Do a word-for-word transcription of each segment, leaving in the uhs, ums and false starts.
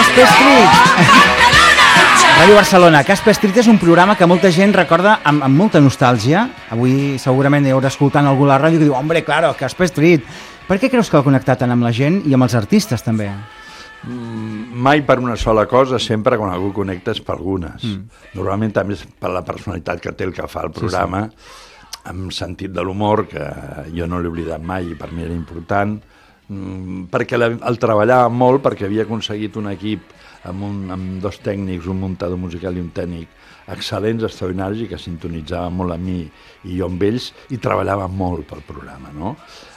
Caspe Street. Ràdio Barcelona. Caspe Street és un programa que molta gent recorda amb, amb molta nostàlgia. Avui segurament hi haurà escoltant algú a la ràdio que diu, hombre, claro, Caspe Street. Per què creus que ha connectat tant amb la gent i amb els artistes també? Mm, mai per una sola cosa, sempre quan algú connecta és per algunes. Mm. Normalment també és per la personalitat que té el que fa el programa, sí, sí. Amb sentit de l'humor, que jo no l'he oblidat mai i per mi era important, mm, perquè la, el treballava molt, perquè havia aconseguit un equip amb, un, amb dos tècnics, un muntador musical i un tècnic excel·lents, extraordinaris, i que sintonitzava molt amb mi i jo amb ells, i treballava molt pel programa, no?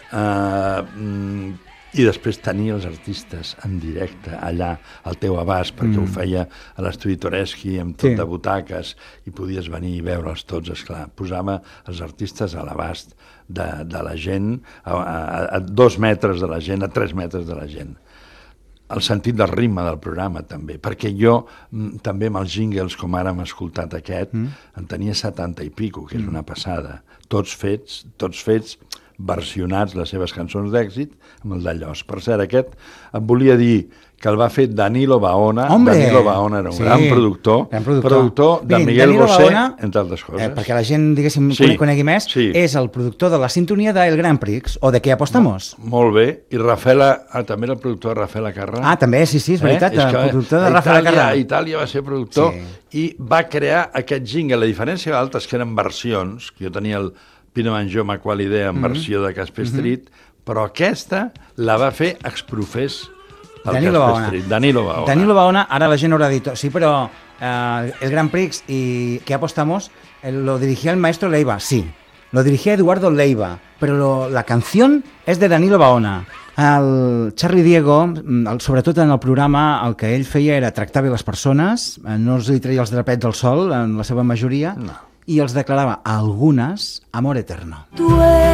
Uh, i després tenir els artistes en directe allà al teu abast, perquè mm. ho feia a l'estudi Toreschi amb tot sí. de butaques i podies venir i veure'ls tots, esclar, posava els artistes a l'abast de, de la gent, a, a, a dos metres de la gent, a tres metres de la gent. El sentit del ritme del programa també, perquè jo m, també amb els jingles, com ara hem escoltat aquest, mm. en tenia setanta i pico, que és una passada, tots fets, tots fets, versionats les seves cançons d'èxit amb el d'Allòs. Per cert, aquest em volia dir que el va fer Danilo Baona. Hombre! Danilo Baona era un sí, gran productor, gran productor, productor de Bien, Miguel Danilo Bosé, Baona, entre altres coses. Eh, perquè la gent, diguéssim, sí, conegui més, sí. és el productor de la sintonia del Grand Prix, o de què apostamos? Molt bé, i Rafaela, ah, també era el productor de Rafaela Carrà. Ah, també, sí, sí, és veritat, eh? és el productor de Rafaela Carrà. A Itàlia va ser productor, sí. I va crear aquest jingle. La diferència d'altres que eren versions, que jo tenia el Pino Manjó Maqual Idea en mm -hmm. versió de Caspe Street, mm -hmm. però aquesta la va fer exprofés el Danilo Caspe Baona. Street. Danilo Baona. Danilo Baona, ara la gent haurà dit, sí, però eh, el Grand Prix y ¿qué apostamos? Lo dirigía el maestro Leiva, sí. Lo dirigía Eduardo Leiva, pero lo, la canción és de Danilo Baona. El Charlie Diego, el, sobretot en el programa, el que ell feia era tractar bé les persones, no els li treia els drapets del sol, en la seva majoria, no. I els declarava a algunes amor eterno.